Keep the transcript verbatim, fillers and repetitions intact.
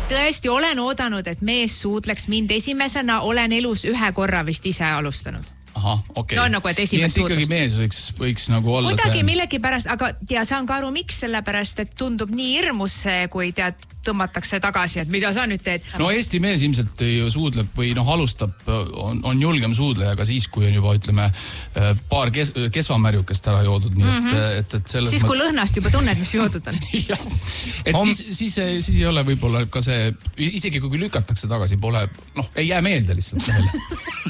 tõesti olen oodanud, et mees suudleks mind esimesena, olen elus ühe korra vist ise alustanud. Aha, okei. No nagu, et esimest suutlust. Nii et ikkagi mees võiks, võiks nagu olla Kuidagi see... millegi pärast, aga tea, saan ka aru, miks sellepärast, et tundub nii hirmus see, kui tead, tõmmatakse tagasi, et mida sa nüüd teed. No Eesti mees ilmselt ju suudleb või noh, alustab, on, on julgem suudleja ka siis, kui on juba, ütleme, paar kes, kesvamärjukest ära joodud. Nii et, mm-hmm. et, et selles siis, kui mõttes... lõhnast juba tunned, mis joodud on. ja, et Om... siis, siis, siis ei ole võib-olla ka see, isegi kui lükatakse tagasi, pole, noh, ei jää meelde lihtsalt.